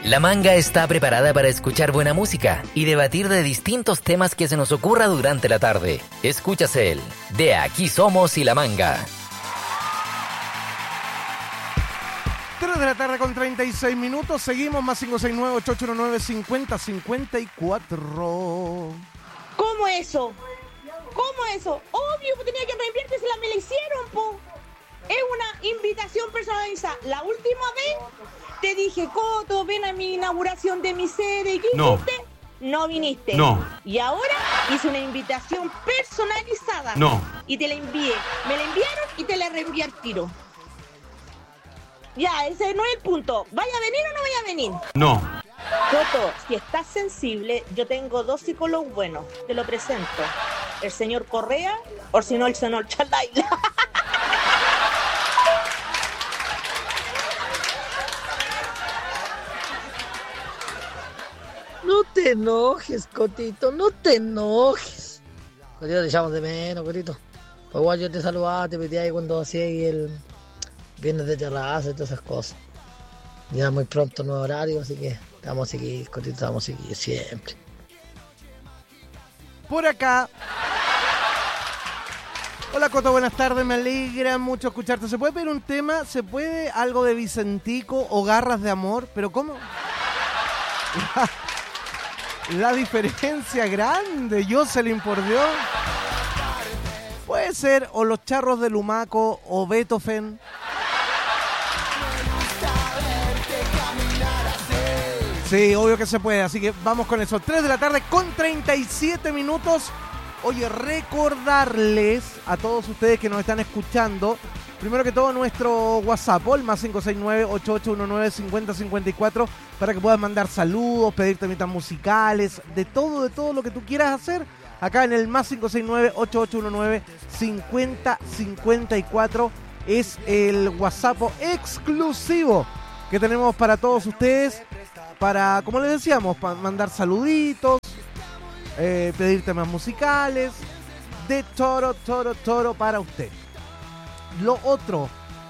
La Manga está preparada para escuchar buena música y debatir de distintos temas que se nos ocurra durante la tarde. Escuchas el De Aquí Somos y La Manga. 3 de la tarde con 36 minutos. Seguimos más 569-8819-5054. ¿Cómo eso? ¿Cómo eso? Obvio, pues tenía que reenviarte, se la me la hicieron, po. Es una invitación personalizada. La última vez te dije, Coto, ven a mi inauguración de mi sede. ¿Y qué hiciste? No viniste. No. Y ahora hice una invitación personalizada. No. Y te la envié. Me la enviaron y te la reenvié al tiro. Ya, ese no es el punto. ¿Vaya a venir o no vaya a venir? No. Coto, si estás sensible, yo tengo 2 psicólogos buenos. Te lo presento. El señor Correa o si no el señor Chalaila. No te enojes, Cotito, no te enojes. Cotito, te echamos de menos, Cotito. Pues igual yo te saludaba, te pedí ahí cuando hacía ahí el viernes de terraza y todas esas cosas. Ya muy pronto nuevo horario, así que te vamos a seguir, Cotito, te vamos a seguir siempre. Por acá. Hola, Coto, buenas tardes, me alegra mucho escucharte. ¿Se puede pedir un tema? ¿Se puede algo de Vicentico o Garras de Amor? ¿Pero cómo? La diferencia grande, Jocelyn, por Dios. Puede ser o Los Charros de Lumaco o Beethoven. Sí, obvio que se puede, así que vamos con eso. 3 de la tarde con 37 minutos. Oye, recordarles a todos ustedes que nos están escuchando, primero que todo nuestro WhatsApp, el más 569-8819-5054, para que puedas mandar saludos, pedir temitas musicales, de todo lo que tú quieras hacer, acá en el más 569-8819-5054, es el WhatsApp exclusivo que tenemos para todos ustedes, para, como les decíamos, para mandar saluditos, pedir temas musicales, de todo para usted. Lo otro,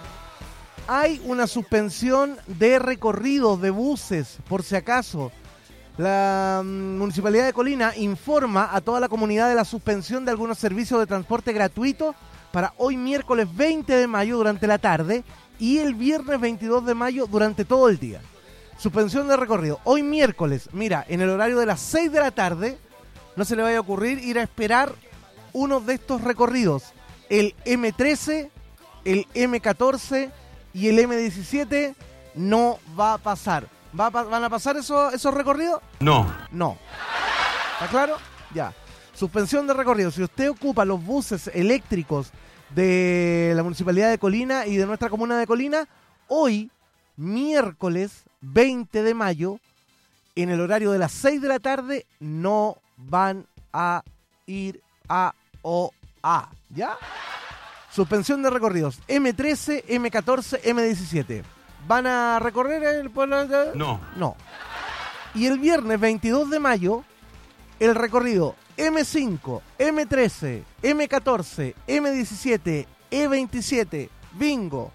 hay una suspensión de recorridos de buses, por si acaso. La Municipalidad de Colina informa a toda la comunidad de la suspensión de algunos servicios de transporte gratuito para hoy miércoles 20 de mayo durante la tarde y el viernes 22 de mayo durante todo el día. Suspensión de recorrido. Hoy miércoles, mira, en el horario de las 6 de la tarde, no se le vaya a ocurrir ir a esperar uno de estos recorridos. El M13, el M14 y el M17 no va a pasar. ¿Van a pasar esos recorridos? No. No. ¿Está claro? Ya. Suspensión de recorrido. Si usted ocupa los buses eléctricos de la Municipalidad de Colina y de nuestra comuna de Colina, hoy, miércoles 20 de mayo, en el horario de las 6 de la tarde, no van a ir a OA. ¿Ya? Suspensión de recorridos. M13, M14, M17. ¿Van a recorrer el pueblo? No. No. Y el viernes 22 de mayo, el recorrido M5, M13, M14, M17, E27, bingo.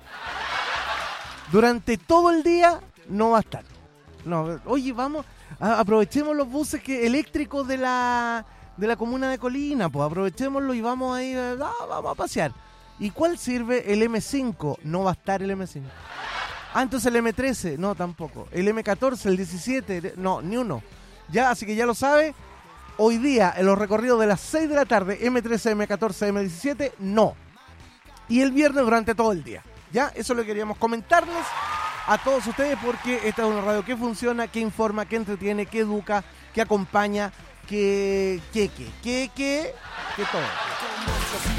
Durante todo el día no va a estar. No, oye, vamos, aprovechemos los buses eléctricos de la comuna de Colina, pues aprovechémoslo y vamos a ir, vamos a pasear. ¿Y cuál sirve? El M5, no va a estar el M5. Entonces el M13, no, tampoco. El M14, el 17, no, ni uno. Ya, así que ya lo sabe. Hoy día, en los recorridos de las 6 de la tarde, M13, M14, M17, no. Y el viernes durante todo el día. Ya, eso lo queríamos comentarles a todos ustedes porque esta es una radio que funciona, que informa, que entretiene, que educa, que acompaña, que todo.